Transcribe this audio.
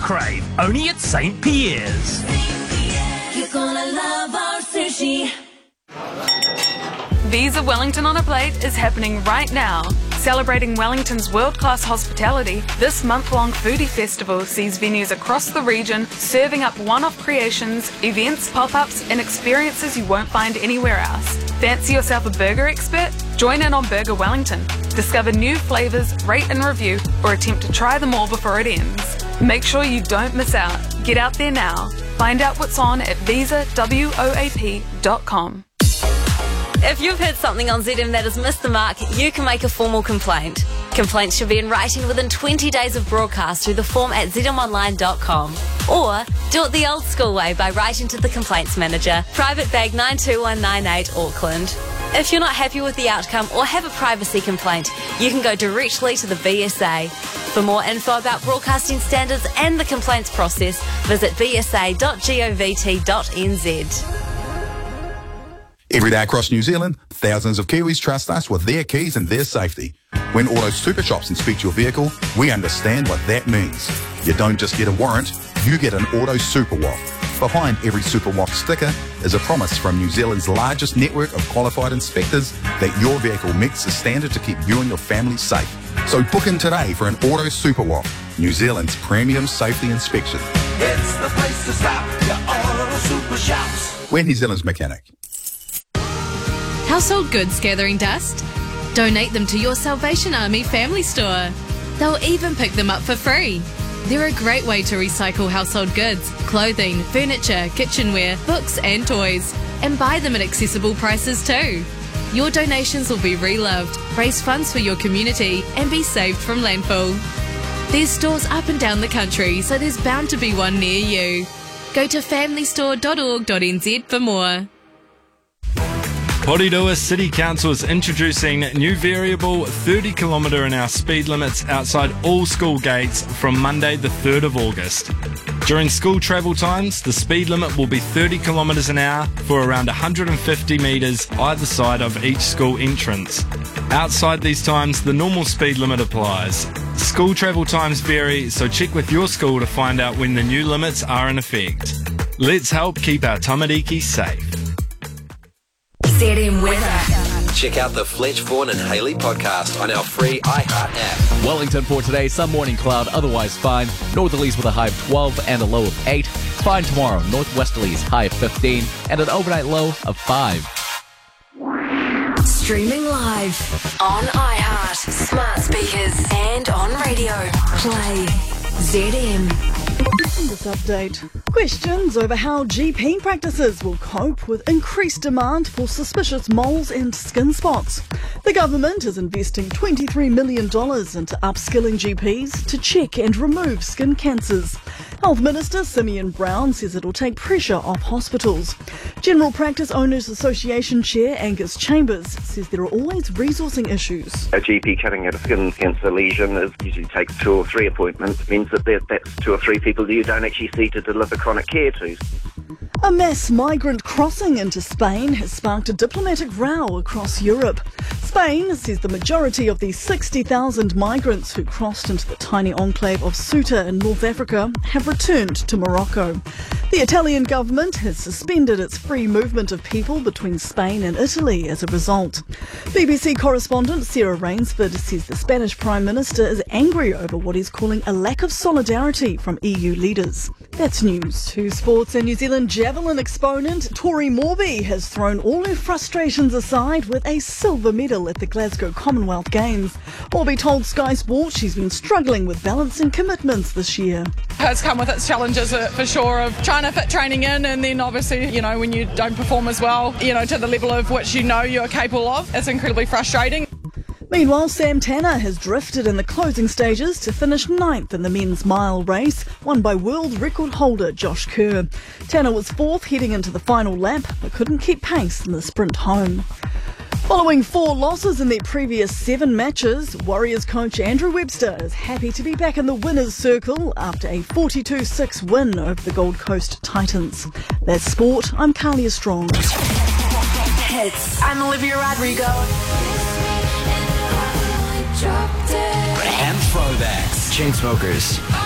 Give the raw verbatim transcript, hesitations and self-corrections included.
crave, only at Saint Pierre's. You're gonna love our sushi. Visa Wellington on a Plate is happening right now. Celebrating Wellington's world-class hospitality, this month-long foodie festival sees venues across the region serving up one-off creations, events, pop-ups and experiences you won't find anywhere else. Fancy yourself a burger expert? Join in on Burger Wellington. Discover new flavours, rate and review, or attempt to try them all before it ends. Make sure you don't miss out. Get out there now. Find out what's on at visa woap dot com. If you've heard something on Z M that has missed the mark, you can make a formal complaint. Complaints should be in writing within twenty days of broadcast through the form at z m online dot com. Or do it the old school way by writing to the Complaints Manager, Private Bag nine two one nine eight, Auckland. If you're not happy with the outcome or have a privacy complaint, you can go directly to the V S A. For more info about broadcasting standards and the complaints process, visit v s a dot govt dot n z. Every day across New Zealand, thousands of Kiwis trust us with their keys and their safety. When Auto Super Shops inspect your vehicle, we understand what that means. You don't just get a warrant, you get an Auto Super W A F. Behind every Super W A F sticker is a promise from New Zealand's largest network of qualified inspectors that your vehicle meets the standard to keep you and your family safe. So book in today for an Auto Super W A F, New Zealand's premium safety inspection. It's the place to stop, your Auto Super Shops. We're New Zealand's mechanic. Household goods gathering dust? Donate them to your Salvation Army family store. They'll even pick them up for free. They're a great way to recycle household goods, clothing, furniture, kitchenware, books and toys, and buy them at accessible prices too. Your donations will be reloved, raise funds for your community and be saved from landfill. There's stores up and down the country, so there's bound to be one near you. Go to family store dot org dot n z for more. Porirua City Council is introducing new variable thirty kilometre an hour speed limits outside all school gates from Monday the third of August. During school travel times, the speed limit will be thirty kilometres an hour for around one hundred fifty metres either side of each school entrance. Outside these times, the normal speed limit applies. School travel times vary, so check with your school to find out when the new limits are in effect. Let's help keep our tamariki safe. Z M weather. Check out the Fletch, Vaughan and Haley podcast on our free iHeart app. Wellington for today, some morning cloud, otherwise fine. Northerlies with a high of twelve and a low of eight. Fine tomorrow, northwesterlies high of fifteen and an overnight low of five. Streaming live on iHeart, smart speakers and on radio. Play Z M. This update. Questions over how G P practices will cope with increased demand for suspicious moles and skin spots. The government is investing twenty-three million dollars into upskilling G Ps to check and remove skin cancers. Health Minister Simeon Brown says it'll take pressure off hospitals. General Practice Owners Association Chair Angus Chambers says there are always resourcing issues. A G P cutting out a skin cancer lesion is usually takes two or three appointments. It means that that's two or three people that you don't actually see to deliver chronic care to. A mass migrant crossing into Spain has sparked a diplomatic row across Europe. Spain says the majority of the sixty thousand migrants who crossed into the tiny enclave of Ceuta in North Africa have returned to Morocco. The Italian government has suspended its free movement of people between Spain and Italy as a result. B B C correspondent Sarah Rainsford says the Spanish Prime Minister is angry over what he's calling a lack of solidarity from E U leaders. That's news. To sports, and New Zealand javelin exponent Tori Morby has thrown all her frustrations aside with a silver medal at the Glasgow Commonwealth Games. Morby told Sky Sport she's been struggling with balancing commitments this year. It's come with its challenges uh, for sure, of trying to fit training in, and then obviously, you know, when you don't perform as well, you know, to the level of which you know you're capable of, it's incredibly frustrating. Meanwhile, Sam Tanner has drifted in the closing stages to finish ninth in the men's mile race, won by world record holder Josh Kerr. Tanner was fourth heading into the final lap, but couldn't keep pace in the sprint home. Following four losses in their previous seven matches, Warriors coach Andrew Webster is happy to be back in the winner's circle after a forty-two six win over the Gold Coast Titans. That's sport. I'm Carlia Strong. Hits. I'm Olivia Rodrigo. And throwbacks. Chainsmokers.